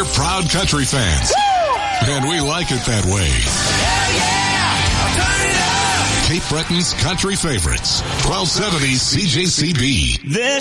We're proud country fans. Woo! And we like it that way. Hell yeah! Turn it up! Cape Breton's country favorites. 1270 CJCB.